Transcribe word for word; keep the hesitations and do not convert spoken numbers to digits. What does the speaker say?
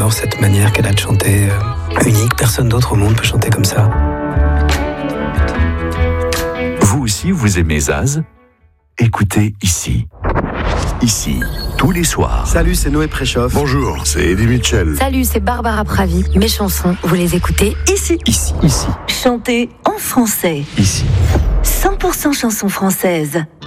j'adore cette manière qu'elle a de chanter, euh, unique. Personne d'autre au monde peut chanter comme ça. Vous aussi, vous aimez Zaz ? Écoutez ici. Ici, tous les soirs. Salut, c'est Noé Préchoff. Bonjour, c'est Eddie Mitchell. Salut, c'est Barbara Pravi. Mes chansons, vous les écoutez ici. Ici. Ici. Chantez en français. Ici. cent pour cent chansons françaises.